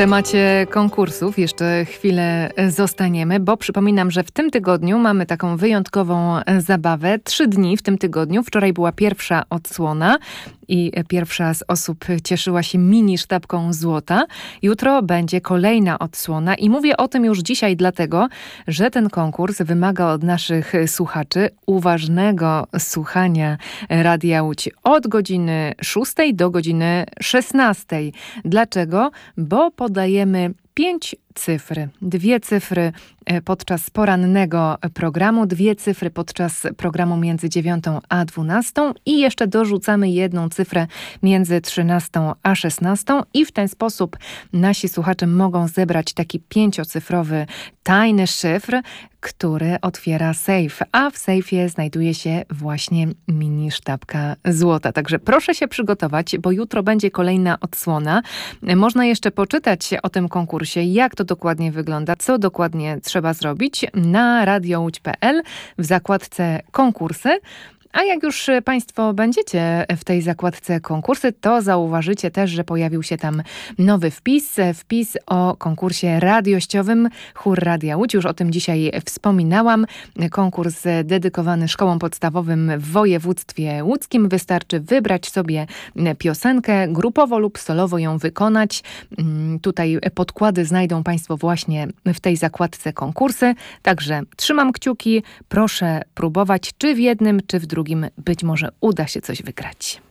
temacie konkursów jeszcze chwilę zostaniemy, bo przypominam, że w tym tygodniu mamy taką wyjątkową zabawę. 3 dni w tym tygodniu. Wczoraj była pierwsza odsłona i pierwsza z osób cieszyła się mini sztabką złota. Jutro będzie kolejna odsłona i mówię o tym już dzisiaj dlatego, że ten konkurs wymaga od naszych słuchaczy uważnego słuchania Radia Łódź od godziny 6 do godziny 16. Dlaczego? Bo podajemy 5 cyfr. 2 cyfry podczas porannego programu, 2 cyfry podczas programu między 9 a 12 i jeszcze dorzucamy 1 cyfrę między 13 a 16 i w ten sposób nasi słuchacze mogą zebrać taki 5-cyfrowy tajny szyfr, który otwiera sejf, a w sejfie znajduje się właśnie mini sztabka złota. Także proszę się przygotować, bo jutro będzie kolejna odsłona. Można jeszcze poczytać o tym konkursie, jak to dokładnie wygląda, co dokładnie trzeba zrobić na radiołódź.pl w zakładce konkursy. A jak już Państwo będziecie w tej zakładce konkursy, to zauważycie też, że pojawił się tam nowy wpis o konkursie radiościowym Chór Radia Łódź. Już o tym dzisiaj wspominałam. Konkurs dedykowany szkołom podstawowym w województwie łódzkim. Wystarczy wybrać sobie piosenkę, grupowo lub solowo ją wykonać. Tutaj podkłady znajdą Państwo właśnie w tej zakładce konkursy. Także trzymam kciuki, proszę próbować, czy w jednym, czy w drugim być może uda się coś wygrać.